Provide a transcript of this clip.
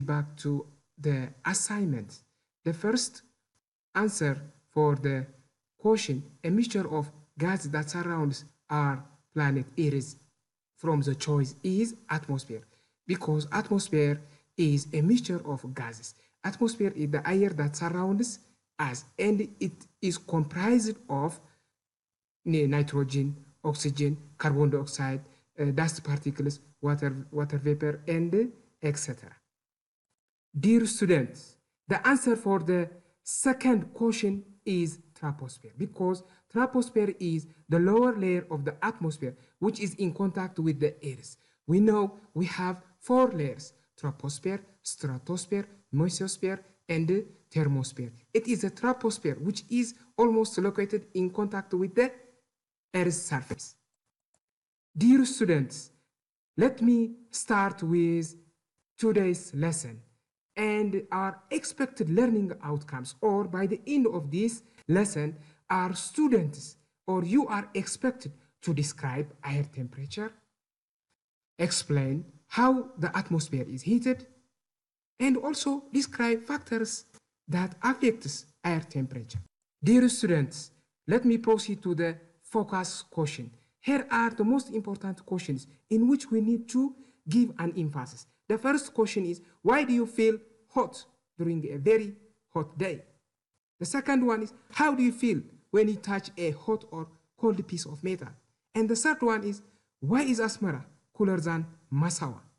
back to the assignment. The first answer for the question, a mixture of gas that surrounds our planet Earth from the choice is atmosphere, because atmosphere is a mixture of gases. Atmosphere is the air that surrounds us, and it is comprised of nitrogen, oxygen, carbon dioxide, dust particles, water vapor, and etc. Dear students, the answer for the second question is troposphere, because troposphere is the lower layer of the atmosphere which is in contact with the earth. We know we have four layers: troposphere, stratosphere, mesosphere, and thermosphere. It is the troposphere which is almost located in contact with the earth's surface. Dear students, let me start with today's lesson and our expected learning outcomes, or by the end of this lesson, our students or you are expected to describe air temperature, explain how the atmosphere is heated, and also describe factors that affects air temperature. Dear students, let me proceed to the focus question. Here are the most important questions in which we need to give an emphasis. The first question is, why do you feel hot during a very hot day? The second one is, how do you feel when you touch a hot or cold piece of metal? And the third one is, why is Asmara cooler than Massawa?